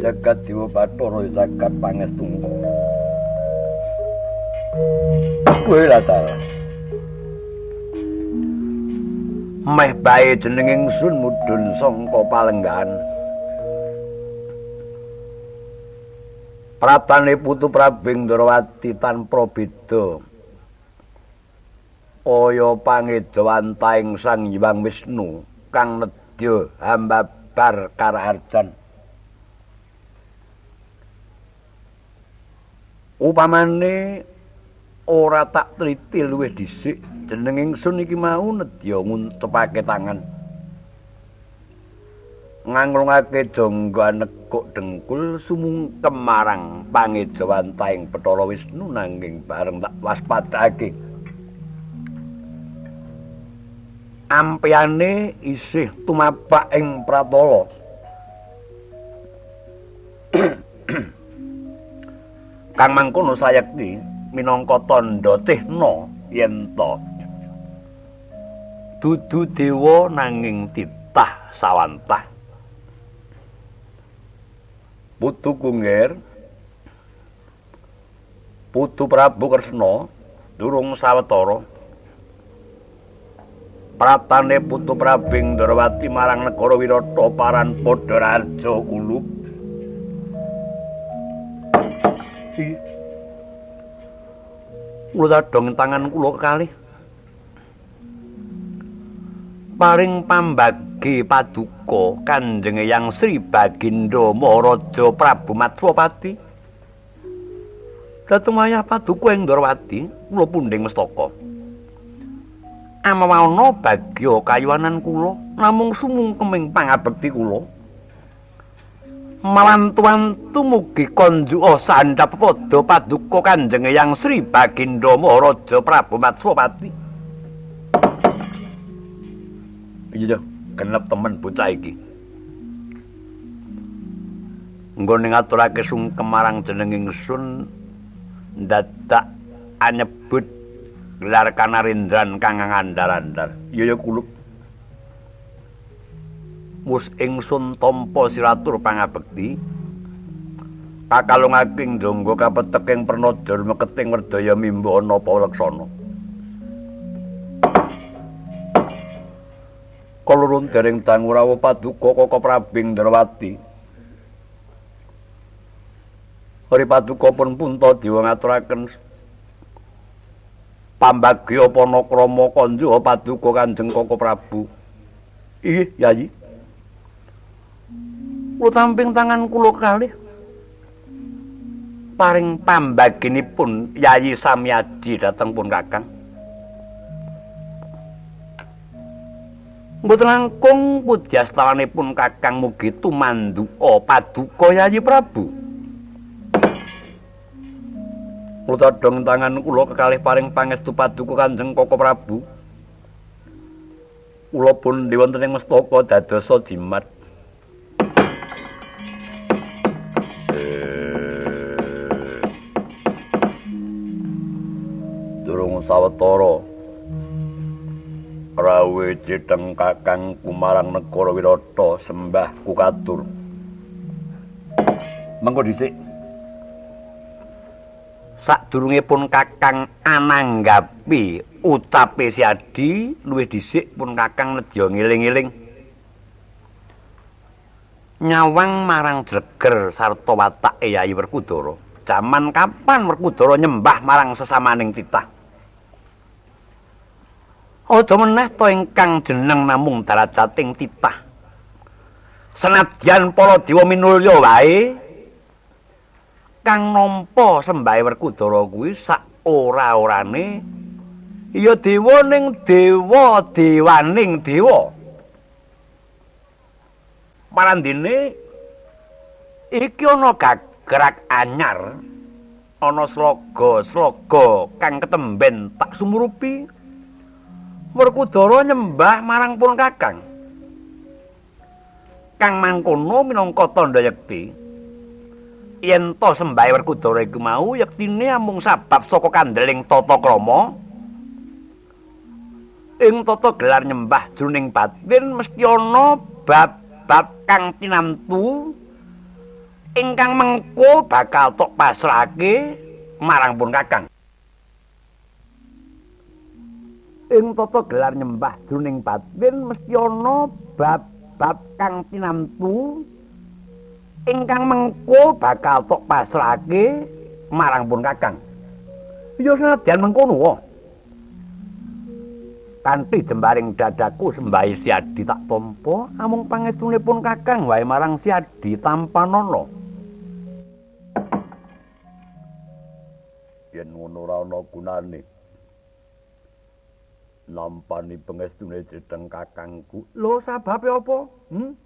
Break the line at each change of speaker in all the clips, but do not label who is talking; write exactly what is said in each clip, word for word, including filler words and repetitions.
jagat Dewa Bathara jagat Pangestungka. Kowe latar. Meh bae jeneng ingsun mudhun sangka palenggan. Pratane putu Prabing Ndrawati tanpa beda. Kaya pangedawantaing Sang Hyang Wisnu kang nedya hambabar karaharjan. Upamane ora tak triti luwih dhisik jeneng ingsun iki mau nedya nguntepake tangan. Nganglungake jangga nekuk dengkul sumungkem marang pangedawantaing Bathara Wisnu nanging bareng tak waspadake. Ampyane isih tumabak ing pratala. Kang mangkono sayekti minangka tandha tehna yen ta dudu dewa nanging titah sawantah. Putu Kungir Putu Prabu Kresna durung sawetara. Pratane Putu Prabing Ndrawati marang negara Wirata paran padha raja kulub. Kula dong tangan kula kekalih. Paring pambagi paduka Kanjeng Hyang Sri Baginda Maharaja Prabu Matswapati. Dhateng wayah paduka ing Ndrawati kula pundhing mestaka. Amawana bagya kayuwanan kula namung sumungkeming pangabekti kula. Mawantu-wantu mugi konjuka sandhap padha paduka Kanjeng Hyang Sri Baginda Maharaja Prabu Matswapati. Iya, genep temen bocah iki. Nggone ngaturake sungkem marang jeneng ingsun dadak anyebut gelar Kanarindran kang ngandar-andar. Iya ya kulub. Mus ingsun tampa siratur pangabekti. Kakalungaking jangga kapeteking Pernaja meketing Werdaya mimba ana pawleksana. Kalurun dereng dangu rawuh paduka Kaka Prabing Ndrawati. Hari paduka pun punta dewa ngaturaken pambagya panakrama kanjuha paduka Kanjeng Kaka Prabu. Ih, Yayi. Kula tamping tangan kula kalih. Paring pambaginipun Yayi Samyadi dhateng pun Kakang. Mboten langkung pudyastawanipun Kakang mugi tumanduka paduka Yayi Prabu. Kula todhong tangan kula kekalih paring pangestu paduka Kanjeng Kaka Prabu. Kula pun wonten ing mestaka dadosa jimat. Durung sawetara rawuh citheng Kakang kumarang negara Wirata sembah kukatur. Mengko dhisik sadurungipun Kakang ananggapi ucape siadi luwih dhisik pun Kakang nedya ngiling-iling nyawang marang Jleger sarta watake Yayi Werkudara. Jaman kapan Werkudara nyembah marang sesamaning titah? Aja meneh to ingkang jeneng namung darajating titah. Senadyan para dewa minulya wae kang nampa sembahe Werkudara kuwi sak ora-orane ya dewa ning dewa dewaning dewa. Parandene iki ana gagrak anyar, ana sloga-sloga kang ketemben tak sumurupi. Werkudara nyembah marang pun Kakang. Kang mangkono minangka tandha yekti yen to sembahe Werkudara iku mau yektine amung sabab saka kandeling tata krama. Ing tata gelar nyembah jroning batin mesti ana bab-bab kang tinamtu ingkang mengko bakal tok pasrahake marang pun Kakang. Ing tata gelar nyembah jroning batin mesti ana bab-bab kang tinamtu ingkang mengko bakal tok pasrahake marang pun Kakang. Ya senadyan mengkono wae. Kanthi jembaring dadaku sembahi Siadi tak tampa, amung pangestunipun Kakang wae marang Siadi tampanana. Yen ngono ora ana gunane. Nampani pangestune cedheng kakangku. Lho sababe apa? Hmm?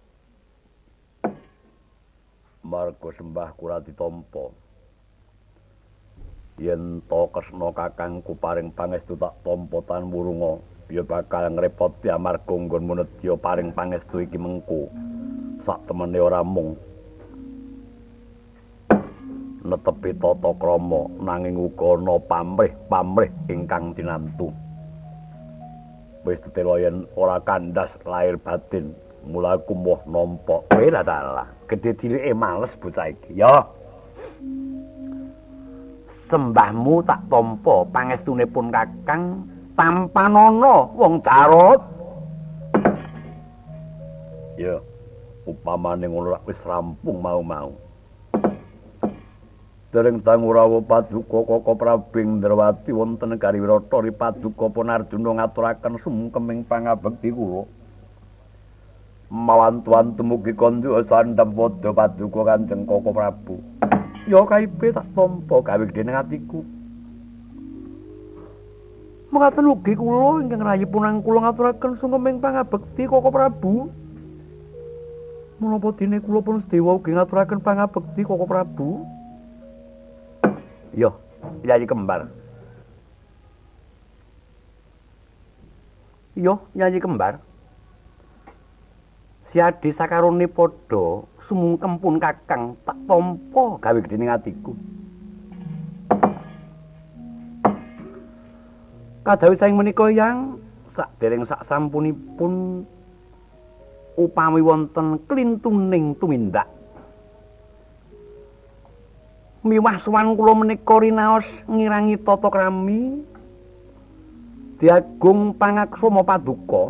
Marga sembahku ora ditampa. Yen to kresna kakangku paring pangestu tak tampa tan murunga, ya bakal ngrepoti amarga nggonmu nedya paring pangestu iki mengko. Sak temene ora mung netepi tata krama nanging uga ana pamrih-pamrih ingkang tinamtu. Wis tetela yen ora kandhas lahir batin, mulaku moh nampa. Kowe lah dalah, gedhe cilike males bocah iki. Ya. Sembahmu tak tampa pangestunipun Kakang tampanana wong Jarot. Ya, upamane ngono wis rampung mau-mau. Dereng Tangurawa Paduka Kaka Prabing Ndrawati wonten negari Wirata ri Paduka pun Arjuna ngaturaken sumkeming pangabekti kula. Mawan-tuan tumugi kandha sandhep padha Paduka Kanjeng Kaka Prabu. Ya kaipe tak tampa gawe dening atiku. Mekaten ugi kula ingkang rayi punang kula ngaturaken sumkeming pangabekti Kaka Prabu. Menapa dene kula pun sedewa ugi ngaturaken pangabekti Kaka Prabu. Yo, Yayi Kembar. Yo, Yayi Kembar. Siadi sakarone padha sumungkem pun Kakang tak tampa gawe dening atiku. Kadhawi saing menika yang sadereng sak sampunipun upami wonten klintuning tumindak miwah sowan kula menika rinaos ngirangi tata krami diagung pangaksama Paduka.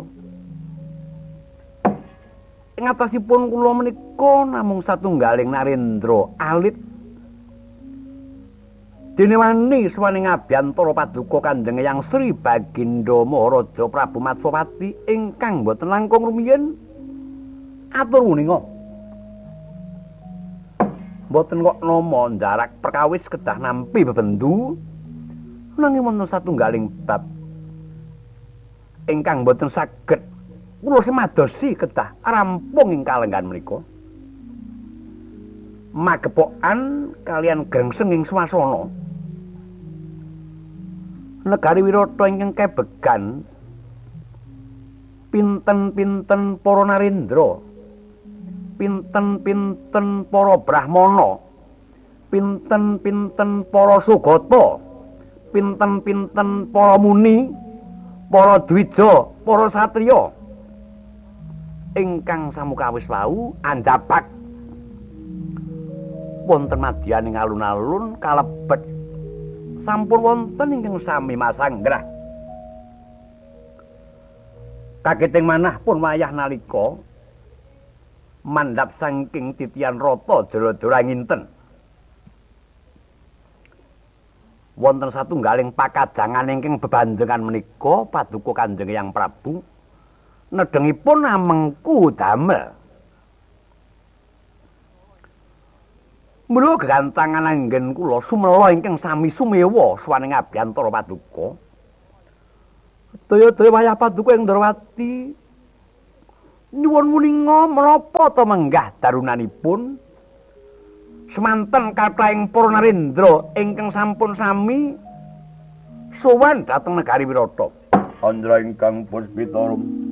Ing atasipun kula menika namung satunggaling narendra alit dene wani sawaning abiyantara Paduka Kanjeng Hyang Sri Baginda Maharaja Prabu Matsapati ingkang boten langkung rumiyin atur wuninga. Mboten kok nama jarak perkawis kedah nampi bebendu nanging wonten satunggaling bab ingkang mboten saged kula semadosi kedah rampung ing kalenggan menika. Magepokan kalian grengseng ing swasana negari Wirata ingkang kebegan pinten-pinten para narendra, pinten-pinten para brahmana, pinten-pinten para sugata, pinten-pinten para muni, para dwija, para satriya ingkang samukawis wau andhapak wonten madyaning alun-alun kalebet sampun wonten ingkang sami masanggrah. Kageting manah pun wayah nalika mandhap saking titian rata jara-jara nginten. Wonten satunggaling pakajangan ingkang bebanjengan menika Paduka Kanjeng Hyang Prabu nedhengipun amengku damel. Mula gegantangan anggen kula sumela ingkang sami sumewa sawaning abiyantara Paduka. Daya-daya wayah Paduka ing Ndrawati nyuwun muninga menapa ta menggah darunanipun semanten kathahing para narendra ingkang sampun sami sowan dhateng negari Wirata. Andra ingkang puspita